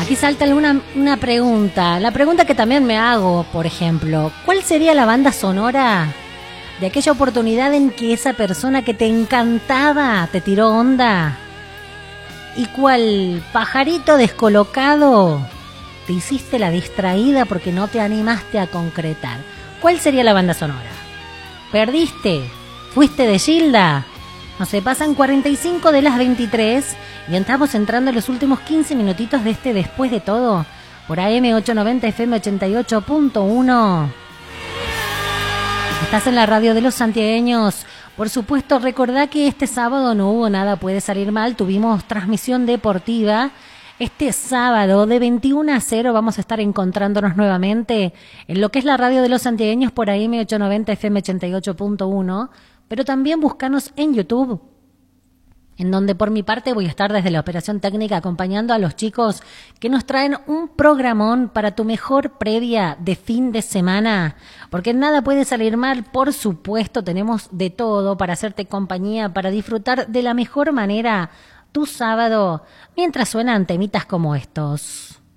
Aquí salta una pregunta. La pregunta que también me hago, por ejemplo, ¿cuál sería la banda sonora de aquella oportunidad en que esa persona que te encantaba te tiró onda? ¿Y cuál pajarito descolocado te hiciste la distraída porque no te animaste a concretar? ¿Cuál sería la banda sonora? ¿Perdiste? ¿Fuiste de Gilda? No sé, pasan 45 de las 23 y estamos entrando en los últimos 15 minutitos de este Después de Todo por AM890 FM 88.1. Estás en la radio de los santiagueños. Por supuesto, recordá que este sábado no hubo nada puede salir mal. Tuvimos transmisión deportiva. Este sábado de 21 a 0 vamos a estar encontrándonos nuevamente en lo que es la radio de los santiagueños por AM890 FM 88.1. Pero también búscanos en YouTube, en donde por mi parte voy a estar desde la operación técnica acompañando a los chicos que nos traen un programón para tu mejor previa de fin de semana, porque nada puede salir mal. Por supuesto, tenemos de todo para hacerte compañía, para disfrutar de la mejor manera tu sábado, mientras suenan temitas como estos.